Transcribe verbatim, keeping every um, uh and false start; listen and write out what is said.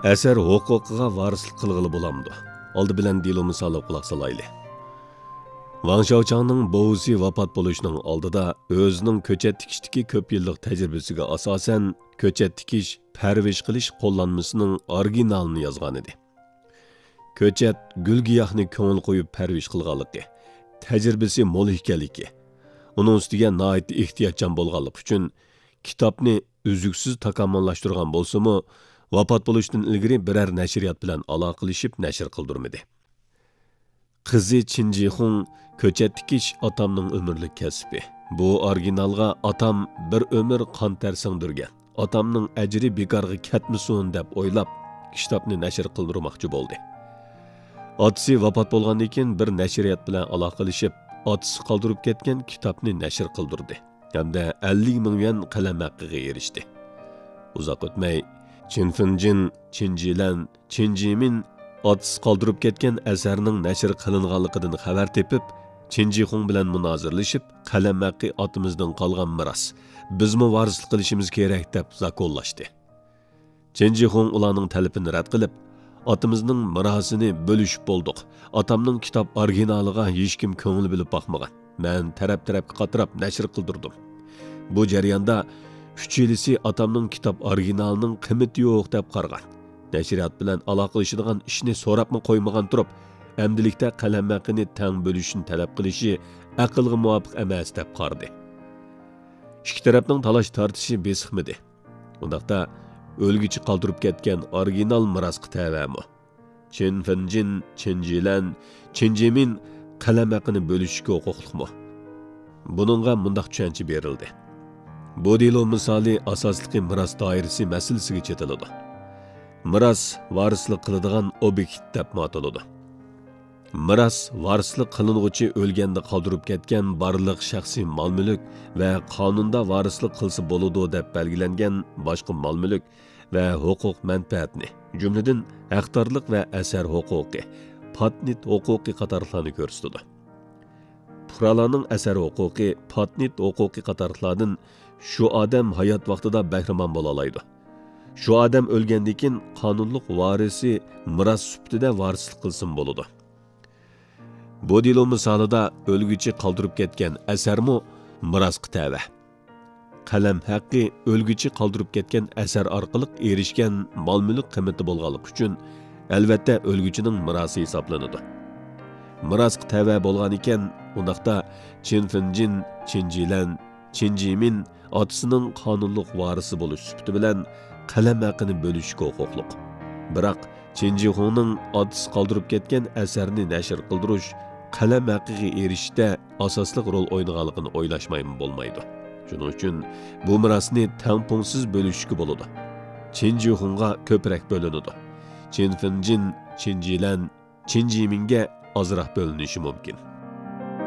Əsər huquqiga varislik qilg'ili bo'lamdi. Oldi bilan dilo misoli quloq solayli. Wang Xiaochangning bo'g'isi vafot bo'lishining oldida o'zining ko'chat tikishdagi ko'p yillik tajribasiga asosan ko'chat tikish, parvish qilish qo'llanmasining originalini yozgan edi. Ko'chat gul-giyohni ko'ngil qo'yib parvish qilganligi, tajribasi mo'l ekanligi, uning ustiga nihoyat ehtiyotchan bo'lganligi uchun kitobni uzluksiz takomillashtirgan bo'lsa-mu, vafot bo'lishdan ilgari biror nashriyat bilan aloqalashib nashr qildirmadi. Qizi Qin Jixun ko'chat tikish otamning umrlik kasbi. Bu originalga otam bir umr qon ter singdirgan. Otamning ajri bekorga ketmasin deb o'ylab, kitobni nashr qildirmoqchi bo'ldi. Otasi vafot bo'lgandan keyin bir nashriyat bilan aloqalashib, otasi qoldirib ketgan kitobni nashr qildirdi. Hamda ellik ming yuan qalam haqqiga erishdi. Uzoq o'tmay Qin Fenjin, Qin Jilan, Qin Jimin otasi qoldirib ketgan asarning nashr qilinganligidan xabar tepib, Qin Jixun bilan munozirlashib, qalam haqqi otamizdan qolgan miros, bizmi varislik qilishimiz kerak deb zakollashdi. Qin Jixun ularning talabini rad qilib, otamizning mirosini bo'lishib bo'ldik. Otamning kitob originaliga hech kim ko'ngil bilib boqmagan. Men taraf-tarafga qatirab nashr qildirdim. Bu jarayonda uch yilisi otamning kitob originalining qiymati yo'q deb qargan. Nashriyat bilan aloqalashadigan ishni so'rabmi qo'ymagan turib, amdilikda qalam haqqini tang bo'lishni talab qilishi aqlga muvofiq emas deb qardi. Ikki tarafning talash tortishi besiqmidi. Undaqda o'lgichi qoldirib ketgan original mirosga tavami. Qin Fenjin, Qin Jilan, Qin Jimin qalam haqqini bo'lishga huquqliqmi? Buningga mundaq tushuncha berildi. Bu dilo misoli asosligi miros doirasi masalasiga chetiladi. Miros varislik qiladigan obyekt deb ataladi. Miros varislik qilinuvchi o'lganda qoldirib ketgan barliq shaxsiy mol-mulk va qonunda varislik qilsa bo'ladi deb belgilangan boshqa mol-mulk va huquq manfaatni, jumladan haqdorlik va asar huquqi, patnit huquqi qatorlarni ko'rsatadi. Fuqarolarning asar huquqi, patnit huquqi qatorlardan shu odam hayot vaqtida bahramon bo'la oladi. Shu odam o'lgandan keyin qonunliq varisi miros sifatida varislik qilsin bo'ladi. Bu dilo misolida o'lguchi qoldirib ketgan asarmi mirosga tava. Qalam haqqi o'lguchi qoldirib ketgan asar orqali erishgan mol-mulk qiymati bo'lganligi uchun albatta o'lguchining mirosi hisoblanadi. Mirosga tava bo'lgan ekan, undaqda Qin Fenjin, Qin Jilan, Qin Jimin otasining qonunliq varisi bo'lish sifati bilan qalam haqqini bo'lishga huquqliq. Biroq Qin Jixunning otasi qoldirib ketgan asarni nashr qildirish qalam haqqiga erishishda asosli rol o'ynaganligini o'ylashmaymi bo'lmaydi. Shuning uchun bu mirosni tangpungsiz bo'lishga bo'ladi. Qin Jixunga ko'proq bo'linadi. Qin Fenjin, Qin Jilan, Qin Jiminga ozroq bo'linishi mumkin.